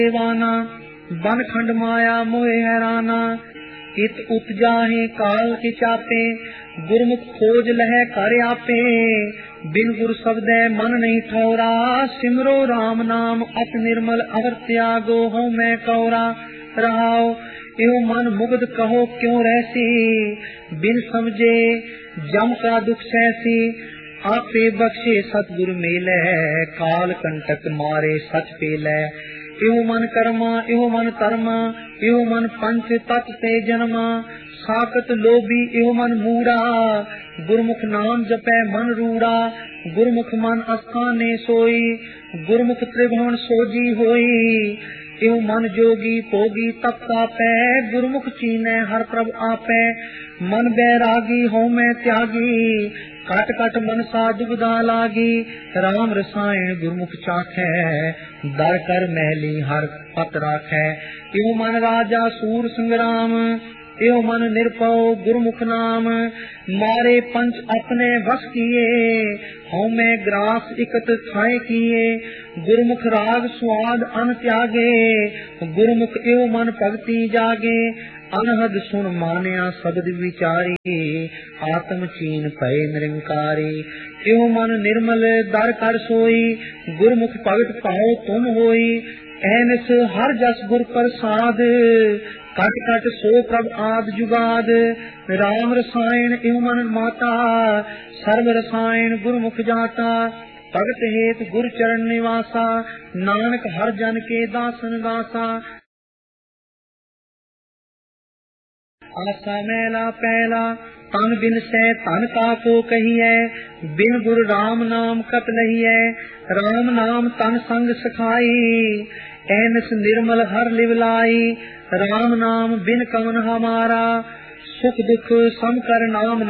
देवाना बन खंड माया मोहे हैराना इत उत जाहे काल के चापे गुरमुख खोज लह कर आपे बिन गुर शब्द मन नहीं ठौरा सिमरो राम नाम अत निर्मल अवर त्यागो हो मैं कौरा रहाओ यो मन मुग्ध कहो क्यों रहसी बिन समझे जम का दुख सहसी आपे बख्शे सतगुरु मेले काल कंटक मारे सच पेले इहो मन कर्मा इहो मन कर्मा इहो मन पंच तत् ते जन्मा साकत लोभी इहो मन मूड़ा गुरमुख नाम जपै मन रूड़ा गुरमुख मन अस्थाने सोई गुरमुख त्रिभुवन सोजी होई इहो मन जोगी भोगी तप तापै गुरमुख चीनै हर प्रभ आपै मन बैरागी हो मैं त्यागी कट कट मनसा दुबदा लागी राम रसायन गुरमुख चाखै दर कर महली हर पत राखै इहो मन राजा सूर संग्राम इहो मन निरपौ गुरमुख नाम मारे पंच अपने वस किए हों मैं ग्रास इकत खाए किए गुरमुख राग स्वाद अन त्यागे गुरमुख इहो मन भगति जागे अनहद सुन मानिया शब्द विचारी आत्म चीन भय निरंकारी इहो मन निर्मल दर कर सोई गुरमुख भगत पाओ तुम होई ऐनस हर जस गुर प्रसाद कट कट सो प्रभ आद जुगाद राम रसायन इहो मन माता सर्व रसायन गुरमुख जाता भगत हेत गुर चरण निवासा नानक हर जन के दासन दासा आसा मैला पहला तन बिन से तन का को कहिए बिन गुरु राम नाम कत लहिए राम नाम तन संग सखाई ऐनस निर्मल हर लिवलाई राम नाम बिन कवन हमारा सुख दुख सम कर नाम